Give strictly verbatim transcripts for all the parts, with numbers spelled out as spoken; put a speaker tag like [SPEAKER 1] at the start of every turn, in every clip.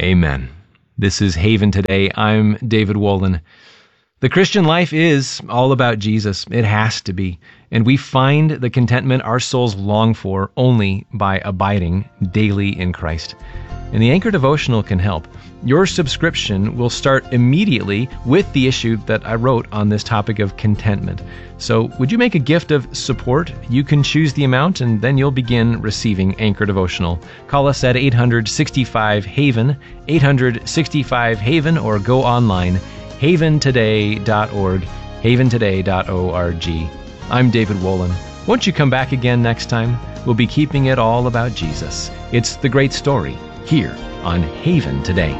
[SPEAKER 1] Amen. This is Haven Today. I'm David Wolin. The Christian life is all about Jesus. It has to be. And we find the contentment our souls long for only by abiding daily in Christ. And the Anchor Devotional can help. Your subscription will start immediately with the issue that I wrote on this topic of contentment. So would you make a gift of support? You can choose the amount and then you'll begin receiving Anchor Devotional. Call us at eight hundred sixty-five HAVEN, eight hundred sixty-five HAVEN, or go online, haven today dot org, haven today dot org. I'm David Wolin. Won't you come back again next time? We'll be keeping it all about Jesus. It's the great story here on Haven Today.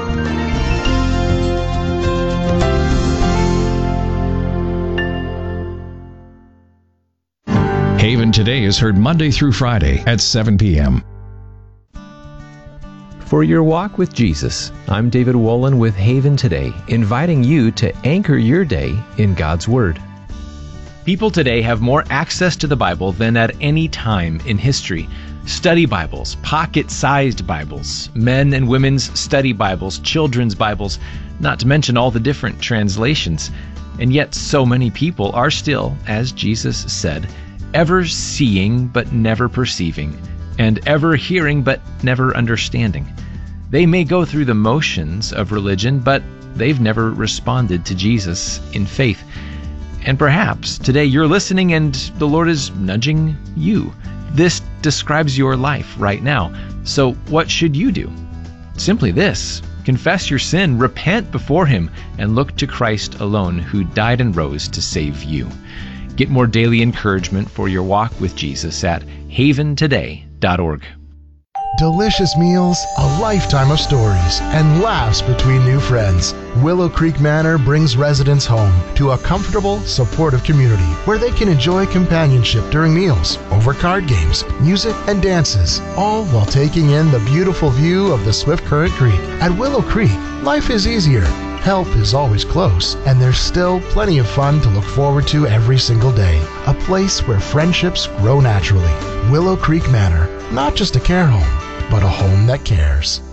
[SPEAKER 2] Haven Today is heard Monday through Friday at seven p.m.
[SPEAKER 1] For your walk with Jesus, I'm David Wolin with Haven Today, inviting you to anchor your day in God's Word. People today have more access to the Bible than at any time in history. Study Bibles, pocket-sized Bibles, men and women's study Bibles, children's Bibles, not to mention all the different translations. And yet so many people are still, as Jesus said, ever seeing but never perceiving, and ever hearing but never understanding. They may go through the motions of religion, but they've never responded to Jesus in faith. And perhaps today you're listening and the Lord is nudging you. This describes your life right now. So what should you do? Simply this: confess your sin, repent before Him, and look to Christ alone, who died and rose to save you. Get more daily encouragement for your walk with Jesus at haven today dot org.
[SPEAKER 3] Delicious meals, a lifetime of stories, and laughs between new friends. Willow Creek Manor brings residents home to a comfortable, supportive community where they can enjoy companionship during meals, over card games, music, and dances, all while taking in the beautiful view of the Swift Current Creek. At Willow Creek, life is easier. Help is always close, and there's still plenty of fun to look forward to every single day. A place where friendships grow naturally. Willow Creek Manor, not just a care home, but a home that cares.